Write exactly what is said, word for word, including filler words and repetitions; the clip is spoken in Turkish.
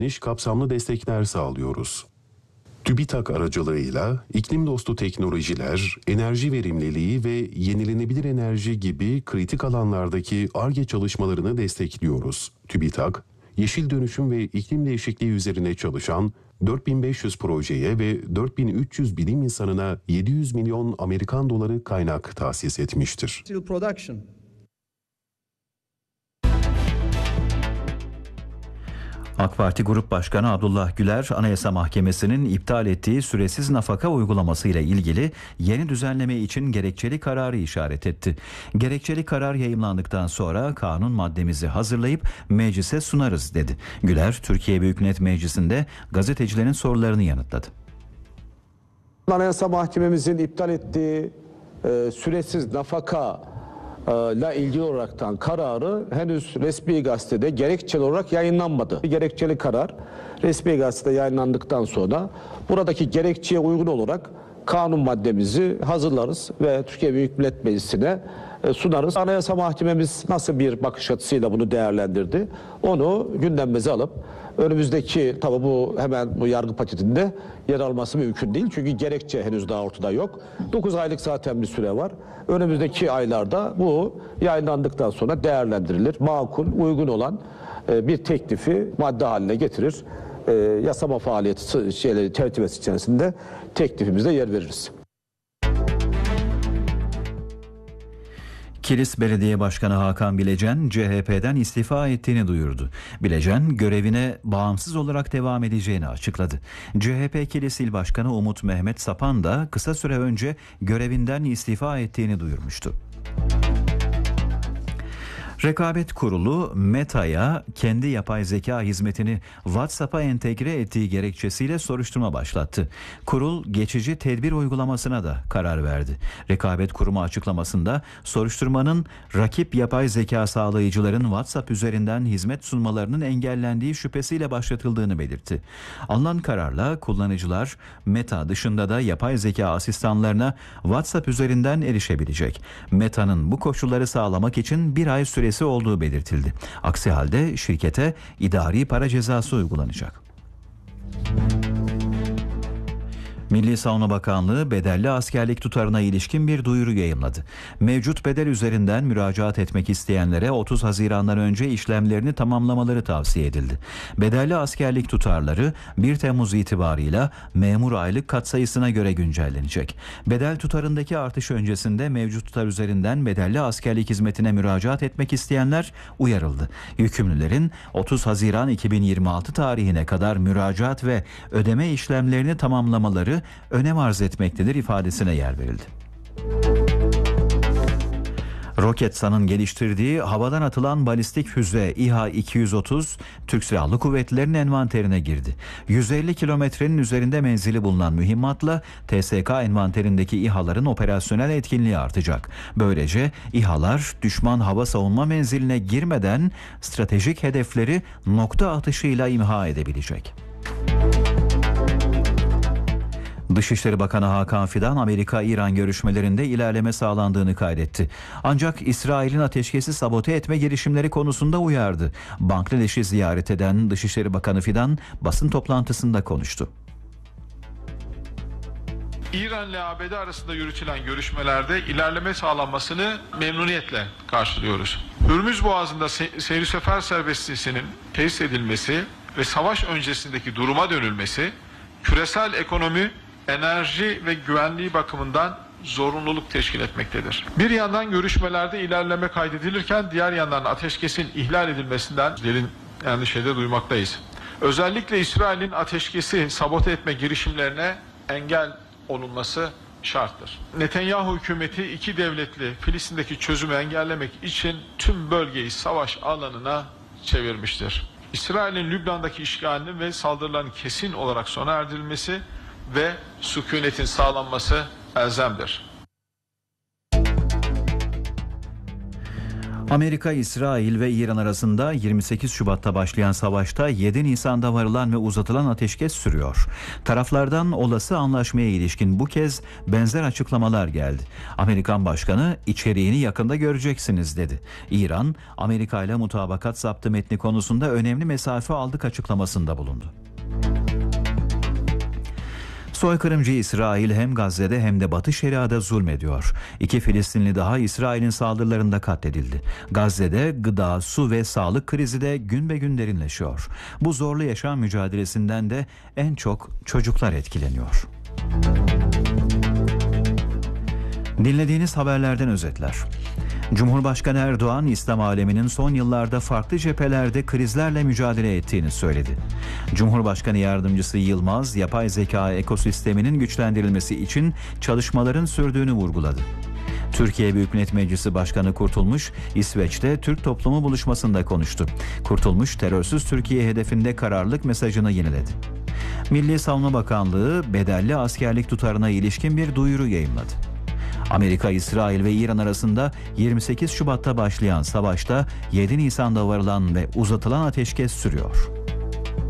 geniş kapsamlı destekler sağlıyoruz. TÜBİTAK aracılığıyla iklim dostu teknolojiler, enerji verimliliği ve yenilenebilir enerji gibi kritik alanlardaki Ar-Ge çalışmalarını destekliyoruz. TÜBİTAK, yeşil dönüşüm ve iklim değişikliği üzerine çalışan dört bin beş yüz projeye ve dört bin üç yüz bilim insanına yedi yüz milyon Amerikan doları kaynak tahsis etmiştir. AK Parti Grup Başkanı Abdullah Güler, Anayasa Mahkemesi'nin iptal ettiği süresiz nafaka uygulaması ile ilgili yeni düzenleme için gerekçeli kararı işaret etti. Gerekçeli karar yayımlandıktan sonra kanun maddemizi hazırlayıp meclise sunarız dedi. Güler, Türkiye Büyük Millet Meclisi'nde gazetecilerin sorularını yanıtladı. Anayasa Mahkememizin iptal ettiği e, süresiz nafaka ile ilgili olaraktan kararı henüz resmi gazetede gerekçeli olarak yayınlanmadı. Gerekçeli karar resmi gazetede yayınlandıktan sonra buradaki gerekçeye uygun olarak kanun maddemizi hazırlarız ve Türkiye Büyük Millet Meclisi'ne sunarız. Anayasa Mahkememiz nasıl bir bakış açısıyla bunu değerlendirdi? Onu gündemimize alıp önümüzdeki, tabi bu hemen bu yargı paketinde yer alması mümkün değil. Çünkü gerekçe henüz daha ortada yok. dokuz aylık zaten bir süre var. Önümüzdeki aylarda bu yayınlandıktan sonra değerlendirilir. Makul, uygun olan bir teklifi madde haline getirir. Yasama faaliyeti şeyleri çerçevesi içerisinde teklifimizde yer veririz. Kilis Belediye Başkanı Hakan Bilecen C H P'den istifa ettiğini duyurdu. Bilecen görevine bağımsız olarak devam edeceğini açıkladı. C H P Kilis İl Başkanı Umut Mehmet Sapan da kısa süre önce görevinden istifa ettiğini duyurmuştu. Rekabet Kurulu Meta'ya kendi yapay zeka hizmetini WhatsApp'a entegre ettiği gerekçesiyle soruşturma başlattı. Kurul geçici tedbir uygulamasına da karar verdi. Rekabet Kurumu açıklamasında soruşturmanın rakip yapay zeka sağlayıcıların WhatsApp üzerinden hizmet sunmalarının engellendiği şüphesiyle başlatıldığını belirtti. Alınan kararla kullanıcılar Meta dışında da yapay zeka asistanlarına WhatsApp üzerinden erişebilecek. Meta'nın bu koşulları sağlamak için bir ay süresi olduğu belirtildi. Aksi halde şirkete idari para cezası uygulanacak. Milli Savunma Bakanlığı bedelli askerlik tutarına ilişkin bir duyuru yayımladı. Mevcut bedel üzerinden müracaat etmek isteyenlere otuz Haziran'dan önce işlemlerini tamamlamaları tavsiye edildi. Bedelli askerlik tutarları bir Temmuz itibarıyla memur aylık katsayısına göre güncellenecek. Bedel tutarındaki artış öncesinde mevcut tutar üzerinden bedelli askerlik hizmetine müracaat etmek isteyenler uyarıldı. Yükümlülerin otuz Haziran iki bin yirmi altı tarihine kadar müracaat ve ödeme işlemlerini tamamlamaları önem arz etmektedir ifadesine yer verildi. Roketsan'ın geliştirdiği havadan atılan balistik füze İHA iki yüz otuz Türk Silahlı Kuvvetleri'nin envanterine girdi. yüz elli kilometrenin üzerinde menzili bulunan mühimmatla T S K envanterindeki İHA'ların operasyonel etkinliği artacak. Böylece İHA'lar düşman hava savunma menziline girmeden stratejik hedefleri nokta atışıyla imha edebilecek. Dışişleri Bakanı Hakan Fidan, Amerika-İran görüşmelerinde ilerleme sağlandığını kaydetti. Ancak İsrail'in ateşkesi sabote etme girişimleri konusunda uyardı. Bangladeş'i ziyaret eden Dışişleri Bakanı Fidan basın toplantısında konuştu. İran ile A B D arasında yürütülen görüşmelerde ilerleme sağlanmasını memnuniyetle karşılıyoruz. Hürmüz Boğazı'nda se- seyir sefer serbestliğinin tesis edilmesi ve savaş öncesindeki duruma dönülmesi, küresel ekonomi, enerji ve güvenliği bakımından zorunluluk teşkil etmektedir. Bir yandan görüşmelerde ilerleme kaydedilirken diğer yandan ateşkesin ihlal edilmesinden derin endişede duymaktayız. Özellikle İsrail'in ateşkesi sabote etme girişimlerine engel olunması şarttır. Netanyahu hükümeti iki devletli Filistin'deki çözümü engellemek için tüm bölgeyi savaş alanına çevirmiştir. İsrail'in Lübnan'daki işgalinin ve saldırıların kesin olarak sona erdirilmesi ve sükunetin sağlanması elzemdir. Amerika, İsrail ve İran arasında yirmi sekiz Şubat'ta başlayan savaşta yedi Nisan'da varılan ve uzatılan ateşkes sürüyor. Taraflardan olası anlaşmaya ilişkin bu kez benzer açıklamalar geldi. Amerikan Başkanı içeriğini yakında göreceksiniz dedi. İran, Amerika ile mutabakat zaptı metni konusunda önemli mesafe aldık açıklamasında bulundu. Soykırımcı İsrail hem Gazze'de hem de Batı Şeria'da zulmediyor. İki Filistinli daha İsrail'in saldırılarında katledildi. Gazze'de gıda, su ve sağlık krizi de gün be gün derinleşiyor. Bu zorlu yaşam mücadelesinden de en çok çocuklar etkileniyor. Dinlediğiniz haberlerden özetler. Cumhurbaşkanı Erdoğan, İslam aleminin son yıllarda farklı cephelerde krizlerle mücadele ettiğini söyledi. Cumhurbaşkanı Yardımcısı Yılmaz, yapay zeka ekosisteminin güçlendirilmesi için çalışmaların sürdüğünü vurguladı. Türkiye Büyük Millet Meclisi Başkanı Kurtulmuş, İsveç'te Türk toplumu buluşmasında konuştu. Kurtulmuş, terörsüz Türkiye hedefinde kararlılık mesajını yineledi. Milli Savunma Bakanlığı, bedelli askerlik tutarına ilişkin bir duyuru yayımladı. Amerika, İsrail ve İran arasında yirmi sekiz Şubat'ta başlayan savaşta yedi Nisan'da varılan ve uzatılan ateşkes sürüyor.